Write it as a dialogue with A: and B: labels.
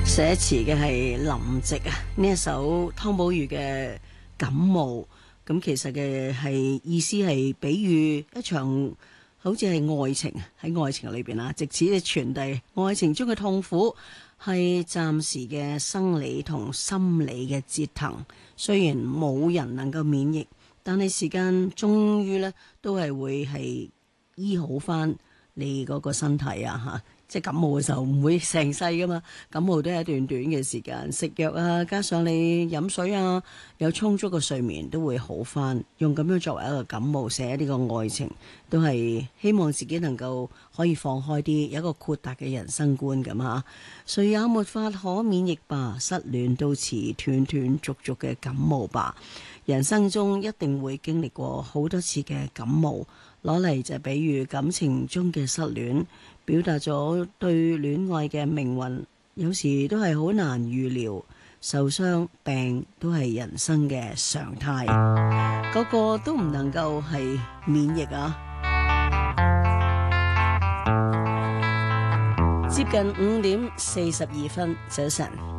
A: 寫詞嘅係林夕啊，呢一首湯寶如嘅感冒，咁其實嘅係意思係比喻一場好似係愛情，喺愛情裏邊啊，藉此嘅傳遞愛情中嘅痛苦係暫時嘅生理同心理嘅折騰，雖然冇人能夠免疫，但係時間終於呢都係會係醫好翻你嗰個身體啊吓。即係感冒嘅時候唔會成世噶嘛，感冒都係一段短嘅時間，食藥啊，加上你飲水啊，有充足嘅睡眠都會好翻。用咁樣作為一個感冒寫呢個愛情，都係希望自己能夠可以放開啲，有一個豁達嘅人生觀咁吓。誰也沒法可免疫吧，失戀都似斷斷續續嘅感冒吧。人生中一定會經歷過好多次嘅感冒，攞嚟就比喻感情中嘅失戀，表達咗對戀愛嘅命運，有時都係好難預料，受傷病都係人生嘅常態，個個都唔能夠係免疫啊！接近5:42，早晨。